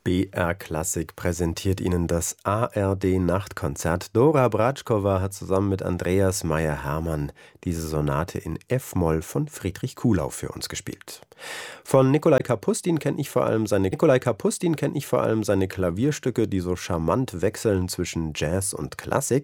BR Klassik präsentiert Ihnen das ARD-Nachtkonzert. Dora Bratschkova hat zusammen mit Andreas Meier-Hermann diese Sonate in F-Moll von Friedrich Kuhlau für uns gespielt. Von Nikolai Kapustin kenne ich vor allem seine Klavierstücke, die so charmant wechseln zwischen Jazz und Klassik.